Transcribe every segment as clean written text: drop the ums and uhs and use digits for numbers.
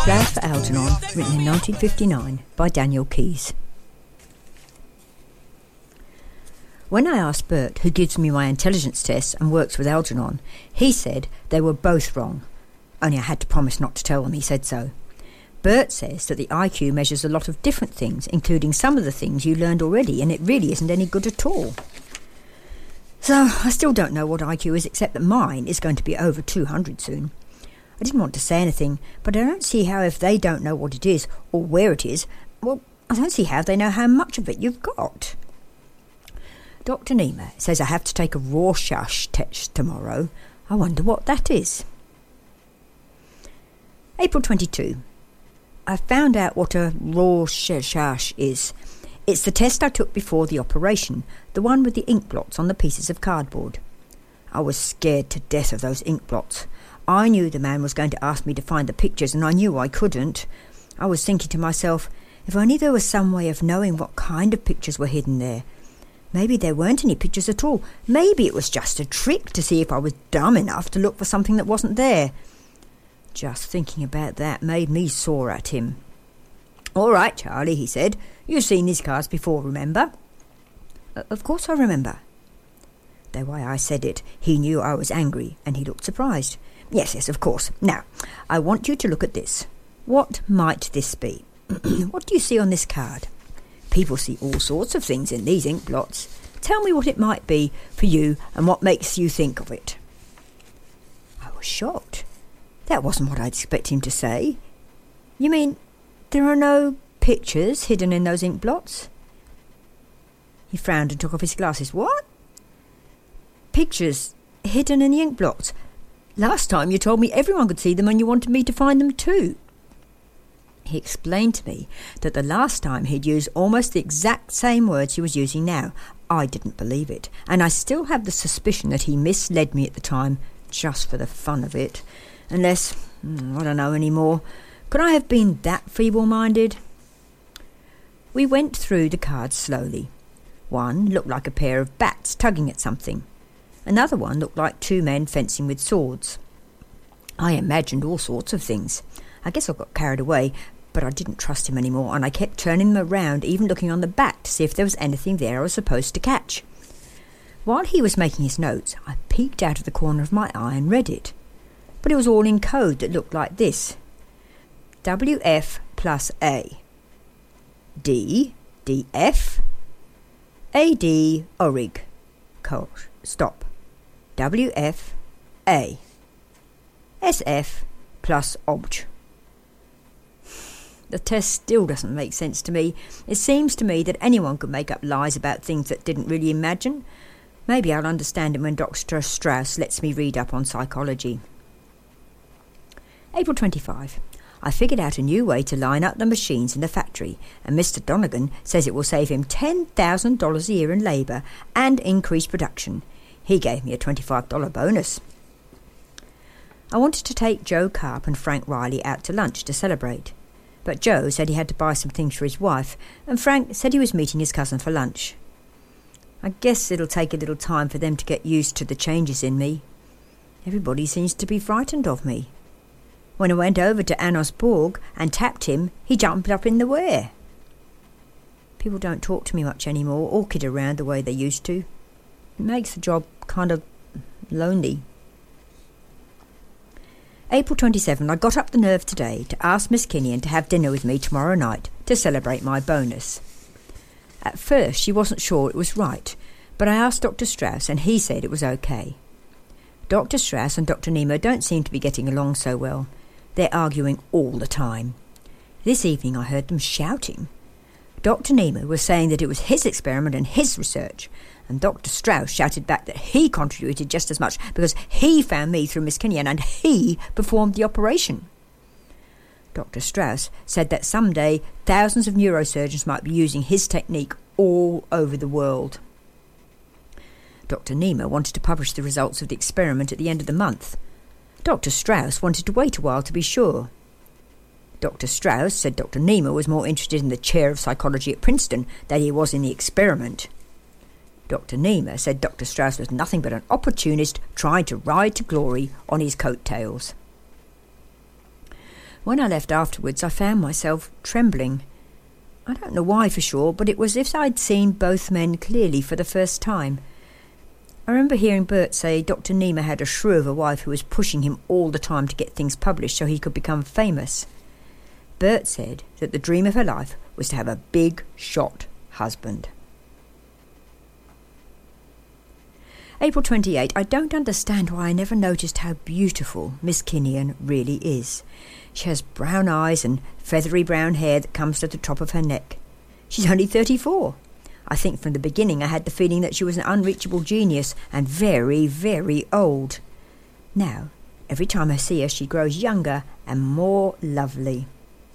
Flowers for Algernon, written in 1959 by Daniel Keyes. When I asked Bert, who gives me my intelligence tests and works with Algernon, he said they were both wrong. Only I had to promise not to tell them he said so. Bert says that the IQ measures a lot of different things, including some of the things you learned already, and it really isn't any good at all. So I still don't know what IQ is, except that mine is going to be over 200 soon. I didn't want to say anything, but I don't see how, if they don't know what it is or where it is, well, I don't see how they know how much of it you've got. Dr. Nima says I have to take a Rorschach test tomorrow. I wonder what that is. April 22. I found out what a Rorschach is. It's the test I took before the operation, the one with the ink blots on the pieces of cardboard. I was scared to death of those ink blots. I knew the man was going to ask me to find the pictures, and I knew I couldn't. I was thinking to myself, if only there was some way of knowing what kind of pictures were hidden there. Maybe there weren't any pictures at all. Maybe it was just a trick to see if I was dumb enough to look for something that wasn't there. Just thinking about that made me sore at him. "All right, Charlie," he said. "You've seen these cards before, remember?" Of course I remember." The way I said it, he knew I was angry, and he looked surprised. Yes, of course. Now, I want you to look at this. What might this be? What do you see on this card? People see all sorts of things in these ink blots. Tell me what it might be for you and what makes you think of it." I was shocked. That wasn't what I'd expect him to say. "You mean there are no pictures hidden in those ink blots?" He frowned and took off his glasses. "What? Pictures hidden in the ink blots? Last time you told me everyone could see them and you wanted me to find them too." He explained to me that the last time he'd used almost the exact same words he was using now. I didn't believe it, and I still have the suspicion that he misled me at the time, just for the fun of it. Unless, I don't know anymore. Could I have been that feeble-minded? We went through the cards slowly. One looked like a pair of bats tugging at something. Another one looked like two men fencing with swords. I imagined all sorts of things. I guess I got carried away, but I didn't trust him anymore, and I kept turning them around, even looking on the back to see if there was anything there I was supposed to catch. While he was making his notes, I peeked out of the corner of my eye and read it. But it was all in code that looked like this. WF plus A. D, DF. AD, ORIG. Stop. WF, A. SF plus OBJ. The test still doesn't make sense to me. It seems to me that anyone could make up lies about things that didn't really imagine. Maybe I'll understand it when Dr. Strauss lets me read up on psychology. April 25. I figured out a new way to line up the machines in the factory, and Mr. Donegan says it will save him $10,000 a year in labour and increase production. He gave me a $25 bonus. I wanted to take Joe Carp and Frank Riley out to lunch to celebrate. But Joe said he had to buy some things for his wife, and Frank said he was meeting his cousin for lunch. I guess it'll take a little time for them to get used to the changes in me. Everybody seems to be frightened of me. When I went over to Anos Borg and tapped him, he jumped up in the air. People don't talk to me much anymore or kid around the way they used to. It makes the job kind of lonely. April 27, I got up the nerve today to ask Miss Kinnian to have dinner with me tomorrow night to celebrate my bonus. At first she wasn't sure it was right, but I asked Dr. Strauss and he said it was okay. Dr. Strauss and Dr. Nemo don't seem to be getting along so well. They're arguing all the time. This evening I heard them shouting. Dr. Nemo was saying that it was his experiment and his research, and Dr. Strauss shouted back that he contributed just as much because he found me through Miss Kinnian and he performed the operation. Dr. Strauss said that someday thousands of neurosurgeons might be using his technique all over the world. Dr. Nemo wanted to publish the results of the experiment at the end of the month. Dr. Strauss wanted to wait a while to be sure. Dr. Strauss said Dr. Nemo was more interested in the chair of psychology at Princeton than he was in the experiment. Dr. Nemo said Dr. Strauss was nothing but an opportunist trying to ride to glory on his coattails. When I left afterwards, I found myself trembling. I don't know why for sure, but it was as if I'd seen both men clearly for the first time. I remember hearing Bert say Dr. Niemeyer had a shrew of a wife who was pushing him all the time to get things published so he could become famous. Bert said that the dream of her life was to have a big shot husband. April 28. I don't understand why I never noticed how beautiful Miss Kinnian really is. She has brown eyes and feathery brown hair that comes to the top of her neck. She's only 34. I think from the beginning I had the feeling that she was an unreachable genius and very, very old. Now, every time I see her, she grows younger and more lovely.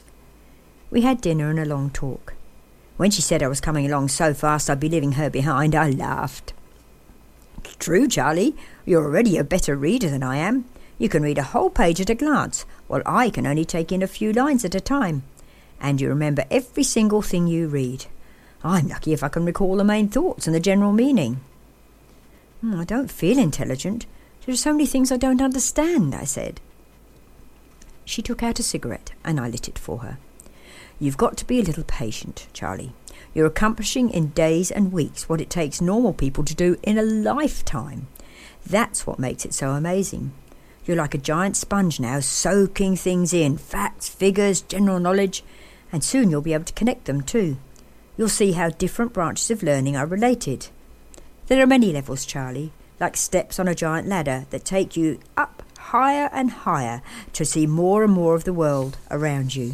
We had dinner and a long talk. When she said I was coming along so fast I'd be leaving her behind, I laughed. It's true, Charlie. You're already a better reader than I am. You can read a whole page at a glance, while I can only take in a few lines at a time. And you remember every single thing you read. I'm lucky if I can recall the main thoughts and the general meaning. I don't feel intelligent. There are so many things I don't understand, I said. She took out a cigarette and I lit it for her. You've got to be a little patient, Charlie. You're accomplishing in days and weeks what it takes normal people to do in a lifetime. That's what makes it so amazing. You're like a giant sponge now, soaking things in, facts, figures, general knowledge, and soon you'll be able to connect them too. You'll see how different branches of learning are related. There are many levels, Charlie, like steps on a giant ladder that take you up higher and higher to see more and more of the world around you.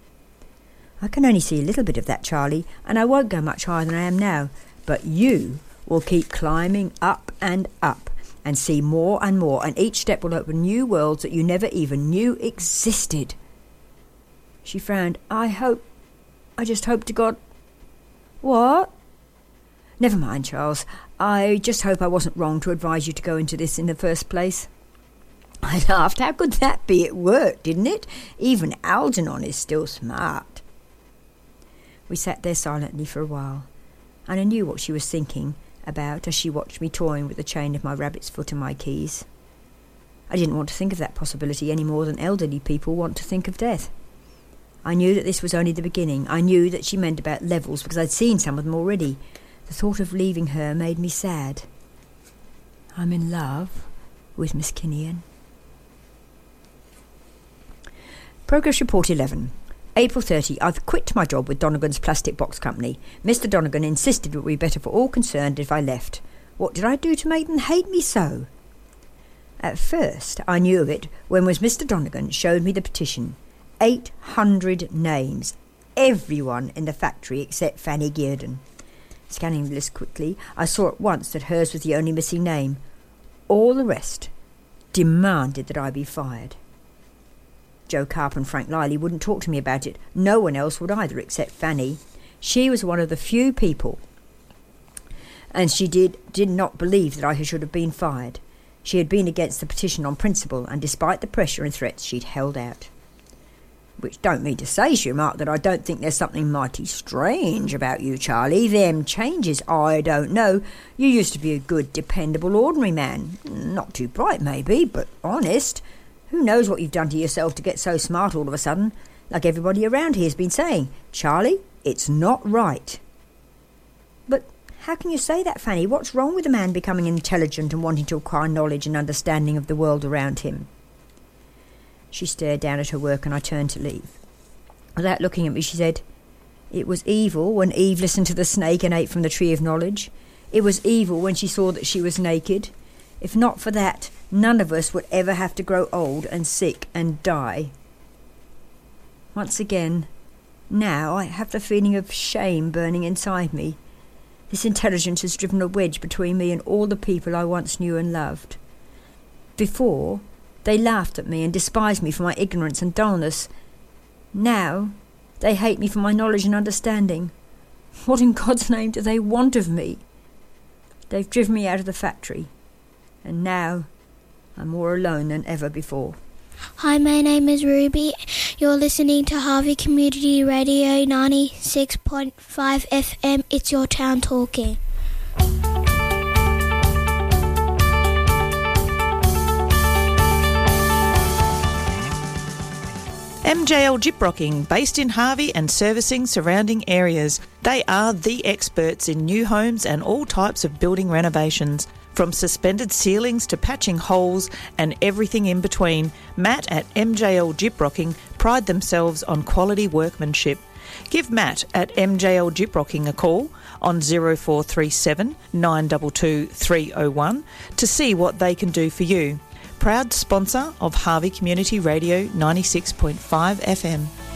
I can only see a little bit of that, Charlie, and I won't go much higher than I am now, but you will keep climbing up and see more and more, and each step will open new worlds that you never even knew existed. She frowned. I just hope to God... What? Never mind, Charles. I just hope I wasn't wrong to advise you to go into this in the first place. I laughed. How could that be? It worked, didn't it? Even Algernon is still smart. We sat there silently for a while, and I knew what she was thinking about as she watched me toying with the chain of my rabbit's foot and my keys. I didn't want to think of that possibility any more than elderly people want to think of death. I knew that this was only the beginning. I knew that she meant about levels because I'd seen some of them already. The thought of leaving her made me sad. I'm in love with Miss Kinnian. Progress Report 11. April 30. I've quit my job with Donegan's Plastic Box Company. Mr. Donegan insisted it would be better for all concerned if I left. What did I do to make them hate me so? At first I knew of it when Mr. Donegan showed me the petition. 800 names. Everyone in the factory except Fanny Gearden. Scanning the list quickly, I saw at once that hers was the only missing name. All the rest demanded that I be fired. Joe Carp and Frank Liley wouldn't talk to me about it. No one else would either except Fanny. She was one of the few people, and she did not believe that I should have been fired. She had been against the petition on principle, and despite the pressure and threats, she'd held out. Which don't mean to say, she remarked, that I don't think there's something mighty strange about you, Charlie. Them changes, I don't know. You used to be a good, dependable, ordinary man. Not too bright, maybe, but honest. Who knows what you've done to yourself to get so smart all of a sudden? Like everybody around here has been saying, Charlie, it's not right. But how can you say that, Fanny? What's wrong with a man becoming intelligent and wanting to acquire knowledge and understanding of the world around him? She stared down at her work and I turned to leave. Without looking at me, she said, It was evil when Eve listened to the snake and ate from the tree of knowledge. It was evil when she saw that she was naked. If not for that, none of us would ever have to grow old and sick and die. Once again, now I have the feeling of shame burning inside me. This intelligence has driven a wedge between me and all the people I once knew and loved. Before, they laughed at me and despised me for my ignorance and dullness. Now, they hate me for my knowledge and understanding. What in God's name do they want of me? They've driven me out of the factory, and now I'm more alone than ever before. Hi, my name is Ruby. You're listening to Harvey Community Radio 96.5 FM. It's your town talking. MJL Gyprocking, based in Harvey and servicing surrounding areas. They are the experts in new homes and all types of building renovations. From suspended ceilings to patching holes and everything in between, Matt at MJL Gyprocking pride themselves on quality workmanship. Give Matt at MJL Gyprocking a call on 0437 922 301 to see what they can do for you. Proud sponsor of Harvey Community Radio 96.5 FM.